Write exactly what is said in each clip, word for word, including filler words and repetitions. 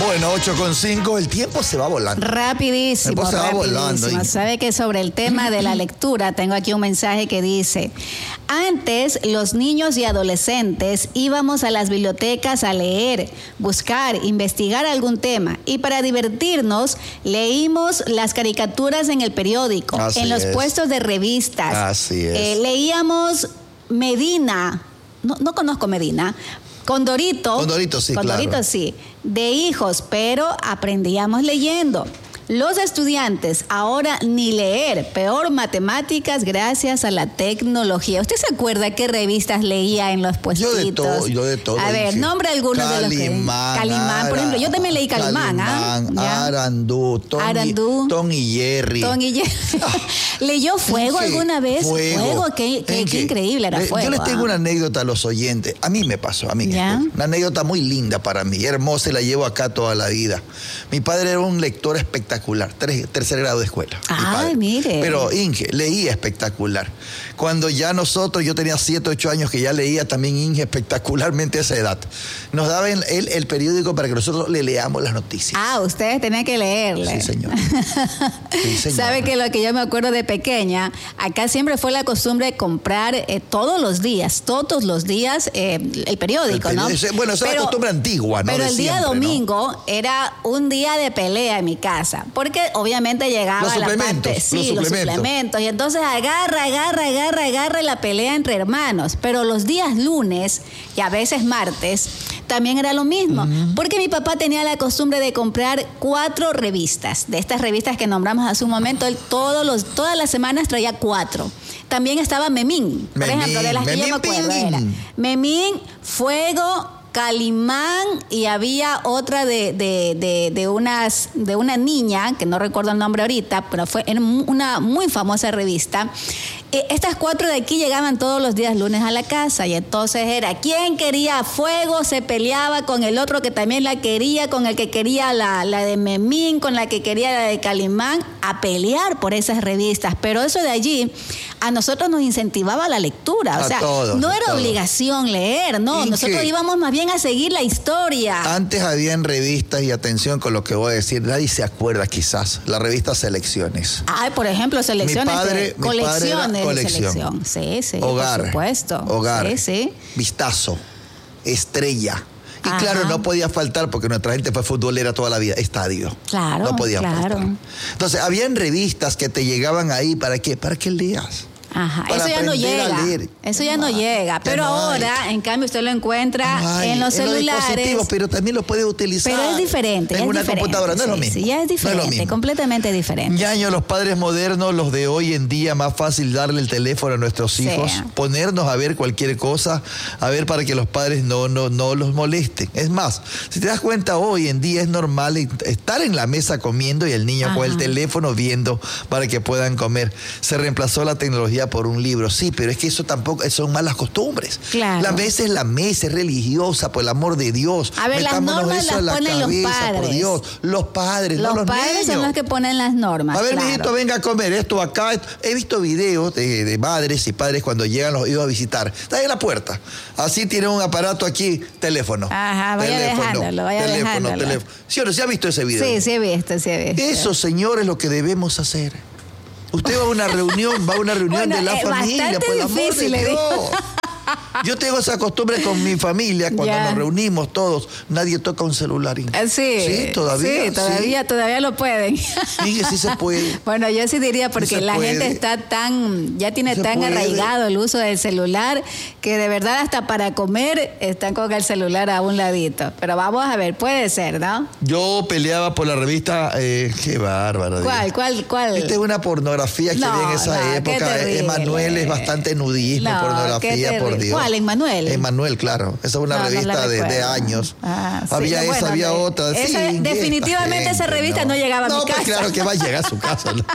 Bueno, ocho con cinco, el tiempo se va volando. Rapidísimo, El tiempo se va rapidísimo. volando. Sabe que sobre el tema de la lectura, tengo aquí un mensaje que dice: antes los niños y adolescentes íbamos a las bibliotecas a leer, buscar, investigar algún tema, y para divertirnos leímos las caricaturas en el periódico, Así en los es. puestos de revistas. Así es. Eh, leíamos Medina, no, no conozco Medina, Condorito. Condorito, sí, Condorito, claro. sí, de hijos, pero aprendíamos leyendo. Los estudiantes ahora ni leer, peor matemáticas gracias a la tecnología. ¿Usted se acuerda qué revistas leía en los puestitos? Yo de todo, yo de todo. A ver, dije. nombre algunos de los que... Calimán, Calimán, por ejemplo. Yo también leí Calimán. Calimán, ¿ah? Arandú, Tom, Arandú. Y, Tom y Jerry. Tom y Jerry. ¿Leyó Fuego ¿Qué? alguna vez? Fuego. Fuego, qué, qué, ¿En qué qué? increíble era Le- Fuego. Yo les tengo ¿ah? una anécdota a los oyentes. A mí me pasó, a mí. ¿Ya? Esto. Una anécdota muy linda para mí, hermosa, y la llevo acá toda la vida. Mi padre era un lector espectacular, tres, tercer grado de escuela. mi Ay, padre. mire. Pero Inge, leía espectacular. Cuando ya nosotros, yo tenía siete, ocho años, que ya leía también Inge espectacularmente a esa edad. Nos daba él el, el periódico para que nosotros le leamos las noticias. Ah, ustedes tenían que leerle. Sí, señor. Sí, señor. ¿Sabe que lo que yo me acuerdo de pequeña, acá siempre fue la costumbre de comprar eh, todos los días, todos los días eh, el periódico, El ¿no? periódico, bueno, esa es la costumbre antigua, ¿no? Pero De el día siempre, ¿no? domingo era un día de pelea en mi casa, porque obviamente llegaba Los la suplementos, parte, sí, los los suplementos. suplementos, y entonces agarra, agarra, agarra, agarra la pelea entre hermanos. Pero los días lunes y a veces martes también era lo mismo, uh-huh. porque mi papá tenía la costumbre de comprar cuatro revistas, de estas revistas que nombramos hace un momento. Él todos los, todas las semanas traía cuatro. También estaba Memín, por Memín, ejemplo, de las que yo me acuerdo. Memín. Era Memín, Fuego, Calimán, y había otra de, de, de, de, unas, de una niña, que no recuerdo el nombre ahorita, pero fue en una muy famosa revista. Eh, estas cuatro de aquí llegaban todos los días lunes a la casa, y entonces era quien quería Fuego, se peleaba con el otro que también la quería, con el que quería la, la de Memín, con la que quería la de Calimán, a pelear por esas revistas. Pero eso de allí a nosotros nos incentivaba la lectura, o A sea, todos, no a era todos. obligación leer, no, ¿Y nosotros qué? íbamos más bien a seguir la historia. Antes habían revistas, y atención con lo que voy a decir, nadie se acuerda quizás, la revista Selecciones. Ay, por ejemplo, selecciones, Mi padre- de, mi padre era colecciones de colección. selección. Sí, sí, Hogar, por supuesto. Hogar, Sí, sí. Vistazo, Estrella. Y Ajá. claro, no podía faltar, porque nuestra gente fue futbolera toda la vida, Estadio. Claro, No podía claro. faltar. Entonces, habían revistas que te llegaban ahí, ¿para qué? Para que leas. Ajá, Para eso ya no aprender a llega. leer. Eso ya no, No hay, llega. ya Pero no hay. ahora, en cambio, usted lo encuentra Ay, en los celulares. dispositivos, pero también lo puedes utilizar. Pero es diferente. En ya es una diferente, computadora, no es lo sí, mismo. Sí, ya es No es diferente, lo mismo. completamente diferente. Ñaño, los padres modernos, los de hoy en día, más fácil darle el teléfono a nuestros Sí. hijos, ponernos a ver cualquier cosa, a ver para que los padres no, no, no los molesten. Es más, si te das cuenta, hoy en día es normal estar en la mesa comiendo y el niño Ajá. con el teléfono viendo para que puedan comer. Se reemplazó la tecnología por un libro, sí, pero es que eso tampoco son malas costumbres. Claro. La mesa es la mesa, es religiosa, por el amor de Dios. A ver, las Metámonos normas eso las en la ponen los cabeza, por padres. Dios. Los padres, Los, no los padres niños. son los que ponen las normas. A ver, claro. mijito, venga a comer esto acá. esto. He visto videos de, de madres y padres cuando llegan los hijos a visitar. Está en la puerta. Así tiene un aparato aquí, teléfono. Ajá, vaya teléfono, dejándolo, vaya teléfono, dejándolo. teléfono. ¿Sí o no? ¿Se ha visto ese video? Sí, sí he visto, sí he visto. Eso, señor, es lo que debemos hacer. Usted va a una reunión, va a una reunión Bueno, de la eh, familia, bastante por el amor de difícil, le Dios. digo. Yo tengo esa costumbre con mi familia, cuando Ya. nos reunimos todos, nadie toca un celular. Eh, Sí, Sí, todavía. Sí, todavía, todavía lo pueden. Dije, sí se puede. Bueno, yo sí diría porque se la puede. gente está tan, ya tiene Se tan puede. arraigado el uso del celular que de verdad hasta para comer están con el celular a un ladito. Pero vamos a ver, puede ser, ¿no? Yo peleaba por la revista, eh, qué bárbaro. ¿Cuál, Dios. cuál, cuál? Esta es una pornografía que No, había en esa no, qué época. terrible. Emanuel es bastante nudismo, No, qué pornografía, por terrible. Dios. ¿Cuál, Emmanuel? Emmanuel, claro. Esa es una No, no revista la de, de recuerdo. años. Ah, sí. Había No, esa, bueno, había de- otra. esa- Sí, definitivamente esta esa revista no llegaba a mi No, pues casa. claro que va a llegar a su casa. ¿no?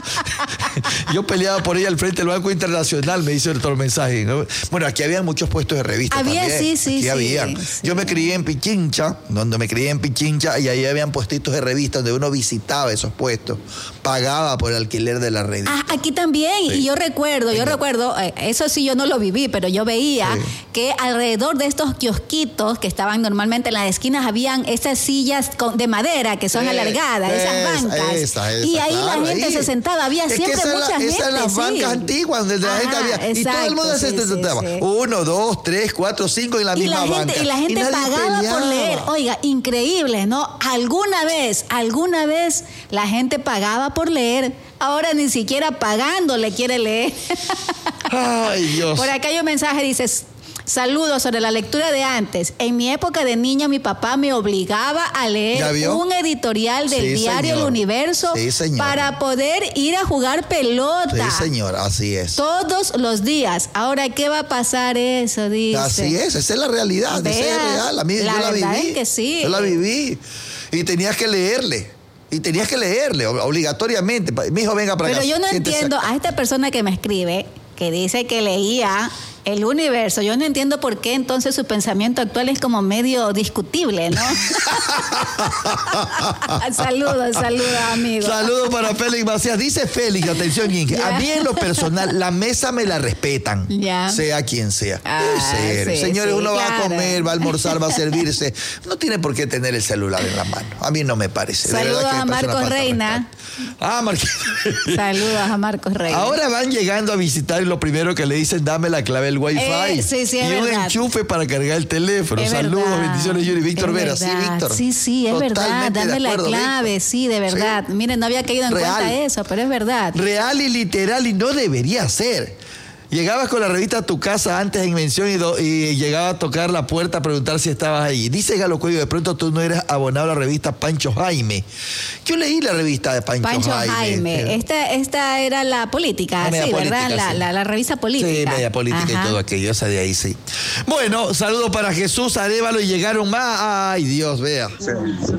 Yo peleaba por ella al frente del Banco Internacional, me hizo otro mensaje, ¿no? Bueno, aquí había muchos puestos de revistas Había, también. sí, sí, Aquí sí, había. sí. Yo me crié en Pichincha, donde me crié en Pichincha, y ahí habían puestitos de revistas donde uno visitaba esos puestos, pagaba por el alquiler de la revista. Ah, aquí también, Sí. y yo recuerdo, yo Venga. recuerdo, eh, eso sí yo no lo viví, pero yo veía Sí. que alrededor de estos kiosquitos que estaban normalmente en las esquinas habían estas sillas con, de madera que son Eh, alargadas, esas esa, bancas. esa, esa, y ahí claro, la gente ahí. se sentaba, había Es que siempre esa es la- mucha gente. Esas eran las sí. bancas antiguas donde la Ajá, gente había. Y todo el mundo exacto, se sí, sí, sentaba. sí. Uno, dos, tres, cuatro, cinco en la Y misma la, gente, banca. y la gente nadie pagaba peleaba. por leer. Oiga, increíble, ¿no? Alguna vez, alguna vez la gente pagaba por leer. Ahora ni siquiera pagando le quiere leer. Ay, Dios. Por acá hay un mensaje, dice, saludos sobre la lectura de antes. En mi época de niño, mi papá me obligaba a ¿Ya leer vio? un editorial del Sí, diario señor. El Universo Sí, señor. para poder ir a jugar pelota. Sí, señor, así es. Todos los días. Ahora, ¿qué va a pasar eso? Dice. Así es, esa es la realidad, esa es Vea, real. A mí, la yo la verdad viví. es que sí. Yo la viví. Y tenías que leerle. Y tenías que leerle, ob- obligatoriamente. Mi hijo, venga para Pero acá. yo no siéntese entiendo acá. a esta persona que me escribe, que dice que leía El Universo. Yo no entiendo por qué entonces su pensamiento actual es como medio discutible, ¿no? Saludos, saludos, amigos. Saludos para Félix Macías. Dice Félix, atención, Inge, Ya. a mí en lo personal, la mesa me la respetan, Ya. sea quien sea. Ah, En serio. sí, Señores, sí, uno va a claro. comer, va a almorzar, va a servirse. No tiene por qué tener el celular en la mano. A mí no me parece. De Saludos verdad que a me parece una Marcos falta de Reina. respeto. Ah, Marquito. Saludos a Marcos Reyes. Ahora van llegando a visitar y lo primero que le dicen, dame la clave del Wi-Fi. Eh, sí, sí, es y un verdad. enchufe para cargar el teléfono. Es Saludos, verdad, bendiciones, Yuri. Víctor es Vera. Sí, verdad. Víctor. Sí, sí, es verdad. Totalmente de Dame la acuerdo, clave, Víctor. sí, de verdad. Sí. Miren, no había caído en Real. cuenta eso, pero es verdad. Real y literal, y no debería ser. Llegabas con la revista a tu casa antes en mención y, do- y llegaba a tocar la puerta a preguntar si estabas ahí. Dice Galo Cuello, de pronto tú no eras abonado a la revista Pancho Jaime. Yo leí la revista de Pancho, Pancho Jaime. Jaime. Esta, esta era la política, La media sí, política, ¿verdad? La, sí. la, la revista política. Sí, media política Ajá. y todo aquello, esa de ahí sí. Bueno, saludos para Jesús Arévalo y llegaron más. Ay, Dios, vea. Sí.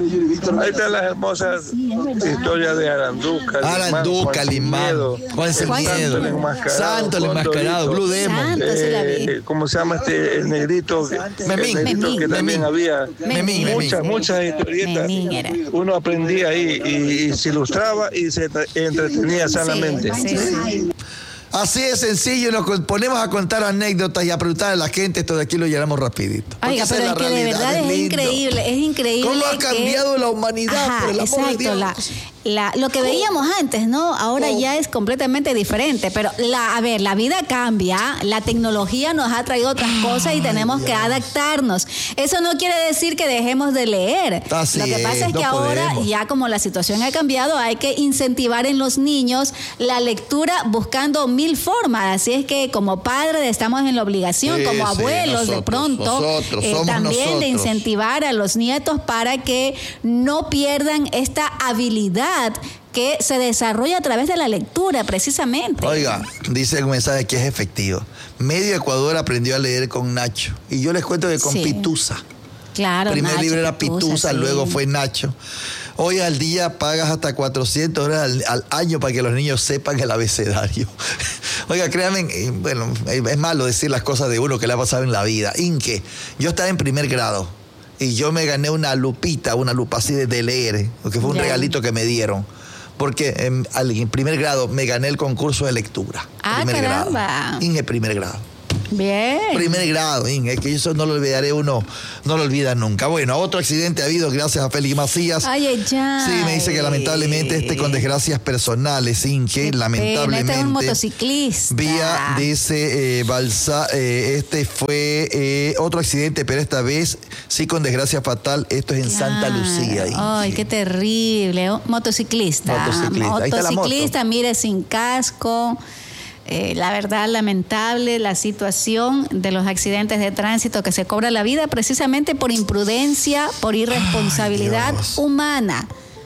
Ahí están las hermosas historias de Arandú, Calimán. Arandú, Juan Sin Calimán, Miedo, Juan Sin Juan Sin Miedo, Santo el Enmascarado, Santo el Enmascarado, Condorito. Blue Demon. Santo, sí la vi. Eh, ¿Cómo se llama este el negrito? Memín. El negrito Memín. que también Memín. había Memín, muchas, Memín. muchas historietas. Memín era. Uno aprendía ahí y, y se ilustraba y se tra- entretenía sanamente. Sí, sí, sí. Así de sencillo, nos con- ponemos a contar anécdotas y a preguntar a la gente, esto de aquí lo llenamos rapidito. Porque Oiga, esa pero la es que de realidad, verdad es, lindo. increíble, es increíble. ¿Cómo ha que- cambiado la humanidad, Ajá, por el amor de exacto, Dios? la- la- lo que veíamos antes, ¿no? Ahora Oh. ya es completamente diferente. Pero, la, a ver, la vida cambia, la tecnología nos ha traído otras cosas y tenemos que adaptarnos. Eso no quiere decir que dejemos de leer. Así lo que pasa es, es que no ahora, podemos. ya como la situación ha cambiado, hay que incentivar en los niños la lectura buscando mil formas. Así es que como padres estamos en la obligación, Sí, como sí, abuelos, de nosotros, pronto, nosotros, eh, somos también de nosotros. incentivar incentivar a los nietos para que no pierdan esta habilidad que se desarrolla a través de la lectura, precisamente. Oiga, dice un mensaje que es efectivo. Medio Ecuador aprendió a leer con Nacho. Y yo les cuento que con Sí. Pituza. Claro, Primer Nacho, libro era Pituza, sí. luego fue Nacho. Hoy al día pagas hasta cuatrocientas horas al, al año para que los niños sepan el abecedario. Oiga, créanme, eh, bueno, eh, es malo decir las cosas de uno que le ha pasado en la vida. Inque, yo estaba en primer grado y yo me gané una lupita, una lupa así de, de leer, porque fue un Ya. regalito que me dieron. Porque en, al- en primer grado me gané el concurso de lectura. Ah, primer caramba. grado. Inge, primer grado. Bien. Primer grado, Inge, que eso no lo olvidaré uno, no lo olvida nunca. Bueno, otro accidente ha habido gracias a Félix Macías. Ay, ay, ay. Sí, me dice que lamentablemente este con desgracias personales, Inge, Qué lamentablemente. pena, este es un motociclista. Vía, dice, eh, Balsa, eh, este fue eh, otro accidente, pero esta vez sí con desgracia fatal. Esto es en Santa Claro. Lucía. Inge. Ay, qué terrible. Oh, Motociclista. Motociclista. Ahí está la moto. Motociclista, mire, sin casco. Eh, la verdad, lamentable la situación de los accidentes de tránsito que se cobra la vida precisamente por imprudencia, por irresponsabilidad Ay, Dios. humana.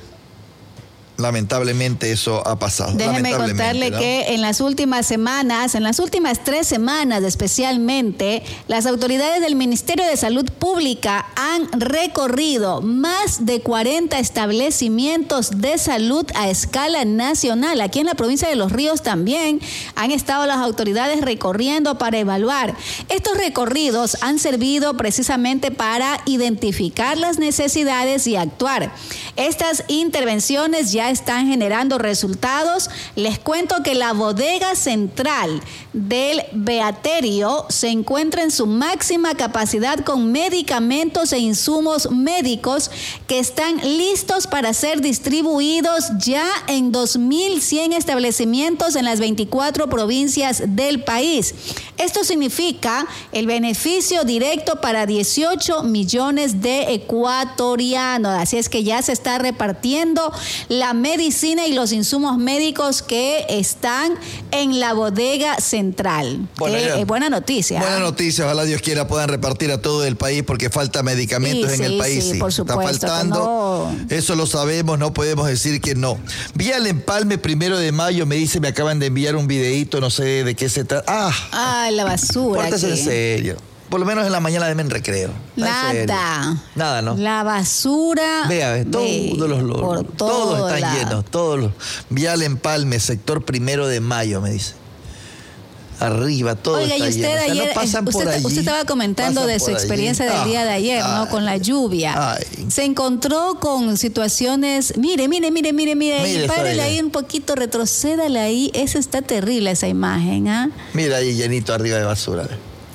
Lamentablemente eso ha pasado. Déjeme Lamentablemente, contarle ¿no? que en las últimas semanas, en las últimas tres semanas especialmente, las autoridades del Ministerio de Salud Pública han recorrido más de cuarenta establecimientos de salud a escala nacional. Aquí en la provincia de Los Ríos también han estado las autoridades recorriendo para evaluar. Estos recorridos han servido precisamente para identificar las necesidades y actuar. Estas intervenciones ya están generando resultados. Les cuento que la bodega central del Beaterio se encuentra en su máxima capacidad con medicamentos e insumos médicos que están listos para ser distribuidos ya en dos mil cien establecimientos en las veinticuatro provincias del país. Esto significa el beneficio directo para dieciocho millones de ecuatorianos. Así es que ya se está repartiendo la medicina y los insumos médicos que están en la bodega central. Bueno, eh, eh, buena noticia. Buena noticia, ojalá Dios quiera puedan repartir a todo el país porque falta medicamentos sí, en sí, el país. Sí, por supuesto. Está faltando, no. Eso lo sabemos, no podemos decir que no. Vía el empalme primero de mayo, me dice, me acaban de enviar un videíto, no sé de qué se trata. Ah, ah la basura. Pórtese en serio. Por lo menos en la mañana de en recreo. Nada. Nada, ¿no? La basura. Vea, ve, todos de, los, los por todos están la... llenos, todos los. Vial Empalme, sector primero de mayo, me dice. Arriba, todo Oiga, está y usted lleno. ayer, O sea, no pasan usted, por allí, usted estaba comentando de su experiencia allí. del día de ayer, ah, ¿no? Con la lluvia. Ay. Se encontró con situaciones, mire, mire, mire, mire, mire, mire párele ahí un poquito, retrocédale ahí. Esa está terrible, esa imagen, ¿ah? ¿eh? Mira ahí llenito arriba de basura.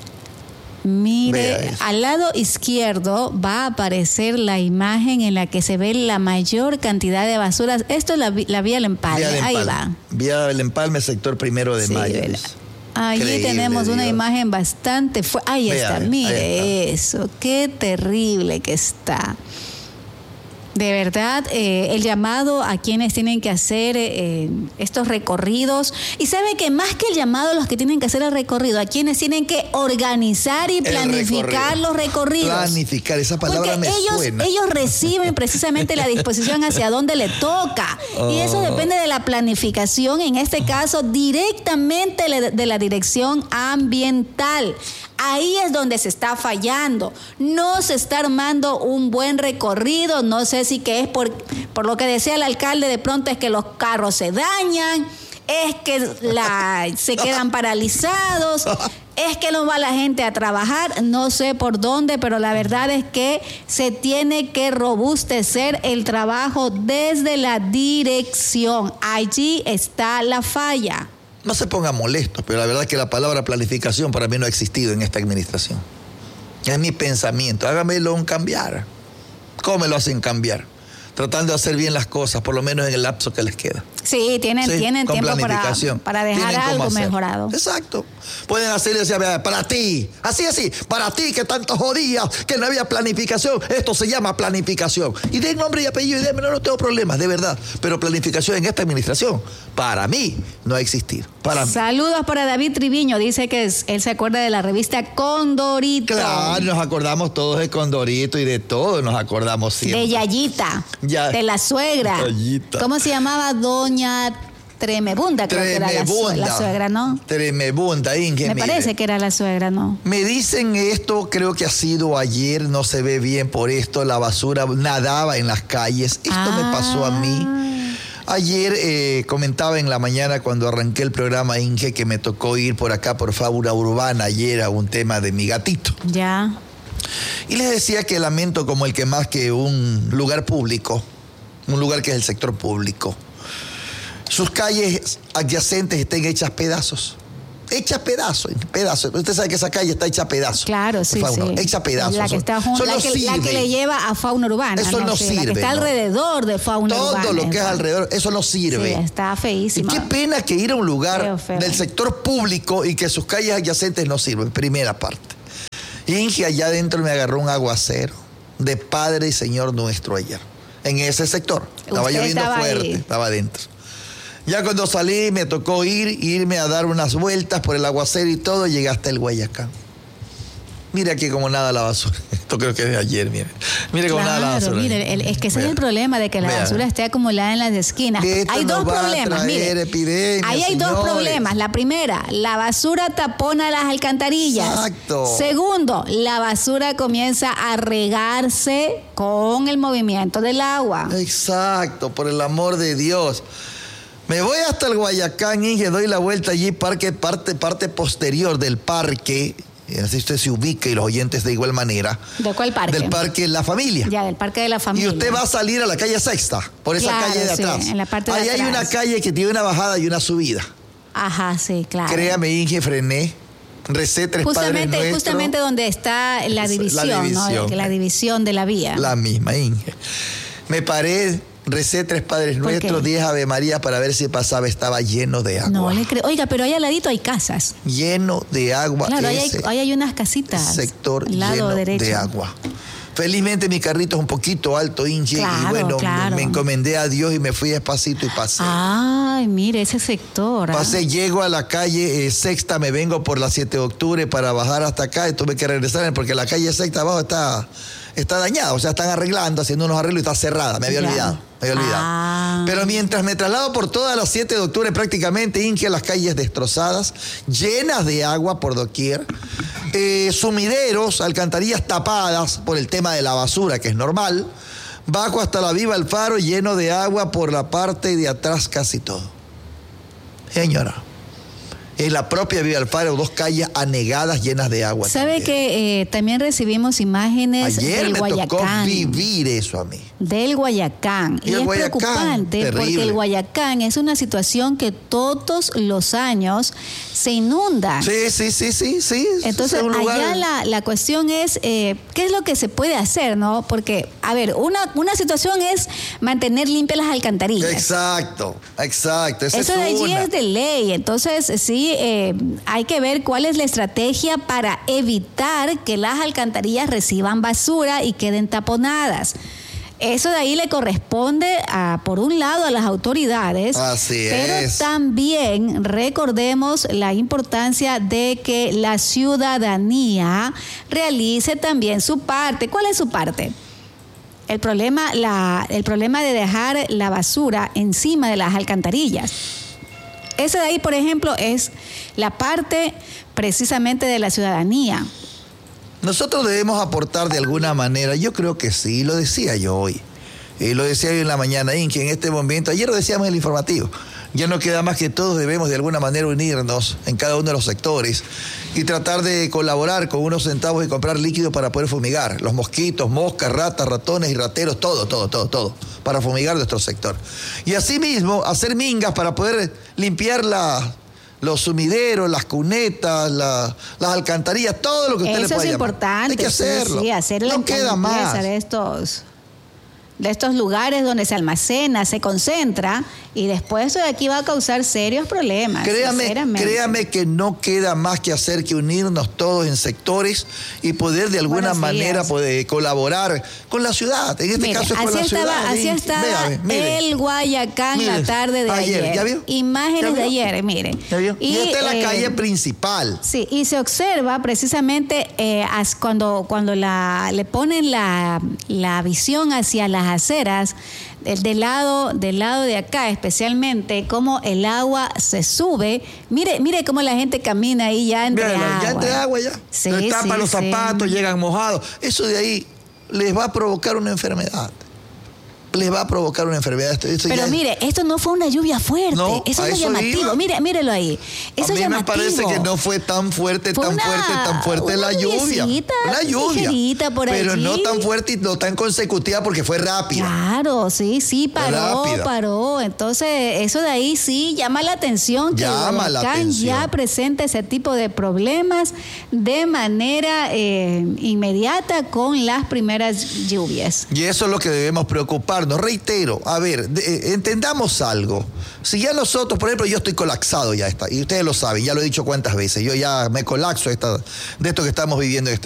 Mire, al lado izquierdo va a aparecer la imagen en la que se ve la mayor cantidad de basuras. Esto es la, la vía del Empalme, vía del Empalme. Ahí va. Vía del Empalme, sector primero de sí, mayo. Allí Creíble, tenemos una Dios. imagen bastante fuerte. Ahí Vea, está, mire ahí está. Eso, qué terrible que está. De verdad, eh, el llamado a quienes tienen que hacer eh, estos recorridos. Y sabe que más que el llamado a los que tienen que hacer el recorrido, a quienes tienen que organizar y planificar recorrido. los recorridos. Planificar, esa palabra Porque me ellos, suena. ellos reciben precisamente la disposición hacia dónde le toca. Oh. Y eso depende de la planificación, en este caso, directamente de la dirección ambiental. Ahí es donde se está fallando. No se está armando un buen recorrido. No sé si que es por, por lo que decía el alcalde, de pronto es que los carros se dañan, es que la, se quedan paralizados, es que no va la gente a trabajar, no sé por dónde, pero la verdad es que se tiene que robustecer el trabajo desde la dirección. Allí está la falla. No se ponga molesto, pero la verdad es que la palabra planificación para mí no ha existido en esta administración. Es mi pensamiento. Hágamelo un cambiar. ¿Cómo me lo hacen cambiar? Tratando de hacer bien las cosas, por lo menos en el lapso que les queda. Sí, tienen, ¿Sí? tienen tiempo para, para dejar algo hacer. mejorado. Exacto. Pueden hacer y decir, para ti, así, así, para ti que tanto jodías, que no había planificación, esto se llama planificación. Y den nombre y apellido y denme, no, no tengo problemas, de verdad. Pero planificación en esta administración, para mí, no ha existido. Para Saludos mí. para David Triviño, dice que es, él se acuerda de la revista Condorito. Claro, nos acordamos todos de Condorito y de todo, nos acordamos siempre. De Yayita, ya. de la suegra. Yayita. ¿Cómo se llamaba? Doña Tremebunda, creo Tremebunda. que era la, la suegra, ¿no? Tremebunda, Inge. Me mire. parece que era la suegra, ¿no? Me dicen esto, creo que ha sido ayer, no se ve bien por esto, la basura nadaba en las calles. Esto ah. me pasó a mí. Ayer eh, comentaba en la mañana cuando arranqué el programa, Inge, que me tocó ir por acá por Fábula Urbana ayer a un tema de mi gatito. Ya. Y les decía que lamento como el que más que un lugar público, un lugar que es el sector público, sus calles adyacentes estén hechas pedazos. Hechas pedazos, pedazos. Usted sabe que esa calle está hecha pedazos. Claro, sí, sí. Hecha pedazos. La que, está junto, la, no que, la que le lleva a fauna urbana. Eso no, no sí, sirve. La que está no. alrededor de fauna Todo urbana. Todo lo que ¿no? es alrededor, eso no sirve. Sí, está feísimo. Y qué pena que ir a un lugar feo, feo. del sector público y que sus calles adyacentes no sirven. Primera parte. Inge, allá adentro me agarró un aguacero de Padre y Señor nuestro ayer. En ese sector. Estaba lloviendo fuerte. Ahí. Estaba adentro. Ya cuando salí me tocó ir, irme a dar unas vueltas por el aguacero y todo, llegué hasta el Guayacán. Mira aquí como nada la basura. Esto creo que es de ayer, mire. Mire como claro, nada la basura. Mire, el, es que ese Vea. es el problema de que la Vea. basura esté acumulada en las esquinas. Hay dos problemas, mire. Epidemia, Ahí hay señores. dos problemas. La primera, la basura tapona las alcantarillas. Exacto. Segundo, la basura comienza a regarse con el movimiento del agua. Exacto, por el amor de Dios. Me voy hasta el Guayacán, Inge, doy la vuelta allí, parque, parte, parte posterior del parque. Así usted se ubica y los oyentes de igual manera. ¿De cuál parque? Del parque La Familia. Ya, del parque de La Familia. Y usted va a salir a la calle Sexta, por esa claro, calle de sí, atrás. en la parte de Ahí atrás. hay una calle que tiene una bajada y una subida. Ajá, sí, claro. Créame, Inge, frené. Recé tres justamente, Padres Nuestros. Justamente donde está la división, la división, ¿no? La división de la vía. La misma, Inge. Me paré, recé tres Padres Nuestros, diez Ave María para ver si pasaba, estaba lleno de agua. No le creo. Oiga, pero ahí al ladito hay casas. Lleno de agua. Claro, ahí hay, ese ahí hay unas casitas. Sector al lado lleno derecho. de agua. Felizmente mi carrito es un poquito alto, Inge, claro, y bueno, claro. me encomendé a Dios y me fui despacito y pasé. Ay, mire, ese sector. ¿eh? Pasé, llego a la calle eh, Sexta, me vengo por la siete de octubre para bajar hasta acá y tuve que regresar porque la calle Sexta abajo está, está dañada, o sea, están arreglando, haciendo unos arreglos y está cerrada, me había ya. olvidado, me había olvidado. Ah. Pero mientras me traslado por toda la siete de octubre prácticamente, Inge, las calles destrozadas, llenas de agua por doquier, eh, sumideros, alcantarillas tapadas por el tema de la basura, que es normal, bajo hasta la Viva Alfaro lleno de agua por la parte de atrás casi todo. Señora, en la propia Viva Alfaro, dos calles anegadas llenas de agua. ¿Sabe también. que eh, también recibimos imágenes Ayer del me Guayacán? tocó vivir eso a mí. Del Guayacán. Y Y, el es Guayacán, preocupante terrible. porque el Guayacán es una situación que todos los años se inunda. Sí, sí, sí, sí, sí. Entonces, es un lugar- allá la, la cuestión es, eh, ¿qué es lo que se puede hacer, no? Porque, a ver, una, una situación es mantener limpias las alcantarillas. Exacto, exacto. Esa Eso es de allí una. es de ley. Entonces, sí, eh, hay que ver cuál es la estrategia para evitar que las alcantarillas reciban basura y queden taponadas. Eso de ahí le corresponde, a, por un lado, a las autoridades. Así pero es. también recordemos la importancia de que la ciudadanía realice también su parte. ¿Cuál es su parte? El problema, la, el problema de dejar la basura encima de las alcantarillas. Ese de ahí, por ejemplo, es la parte precisamente de la ciudadanía. Nosotros debemos aportar de alguna manera, yo creo que sí, lo decía yo hoy, y lo decía hoy en la mañana, Inge, en este momento, ayer lo decíamos en el informativo, ya no queda más que todos debemos de alguna manera unirnos en cada uno de los sectores y tratar de colaborar con unos centavos y comprar líquido para poder fumigar, los mosquitos, moscas, ratas, ratones y rateros, todo, todo, todo, todo, para fumigar nuestro sector. Y asimismo, hacer mingas para poder limpiar la... los sumideros, las cunetas, la, las alcantarillas, todo lo que usted Eso le pueda es llamar. importante. Hay que hacerlo. Sí, sí, hacer la no queda más. de estos, de estos lugares donde se almacena, se concentra, y después eso de aquí va a causar serios problemas. Créame, créame que no queda más que hacer que unirnos todos en sectores y poder de alguna Buenos manera días. poder colaborar con la ciudad. En este Mire, caso es con así la estaba, ciudad. así Inge. estaba Véame, mire. el Guayacán Mire, la tarde de ayer, ayer. ¿ya vio? Imágenes ¿Ya de vio? ayer, mire. ¿Ya vio? Y, esta es la eh, calle principal. Sí, y se observa precisamente eh, as- cuando, cuando la, le ponen la, la visión hacia las aceras, del, del, lado, del lado de acá especialmente, cómo el agua se sube. Mire, mire cómo la gente camina ahí ya entre Míralo, agua. ya entre agua ya. Sí, Les tapan sí, los sí. zapatos, llegan mojados. Eso de ahí les va a provocar una enfermedad. Les va a provocar una enfermedad. Esto, esto Pero ya es- mire, esto no fue una lluvia fuerte. No, eso a es eso llamativo. iba. Mire, mírelo ahí. Eso a es mí me llamativo. parece que no fue tan fuerte, Fue tan una- fuerte, tan fuerte una la lluvia. lluviecita, Una lluvia. ligerita por pero allí. no tan fuerte y no tan consecutiva porque fue rápida. Claro, sí, sí, paró, Rápida. paró. Entonces, eso de ahí sí llama la atención que Llama el la Guayacán atención. ya presenta ese tipo de problemas de manera eh, inmediata con las primeras lluvias. Y eso es lo que debemos preocuparnos. Reitero, a ver, de- eh, entendamos algo. Si ya nosotros, por ejemplo, yo estoy colapsado ya está, y ustedes lo saben, ya lo he dicho cuántas veces, yo ya me colapso esta, de esto que estamos viviendo en este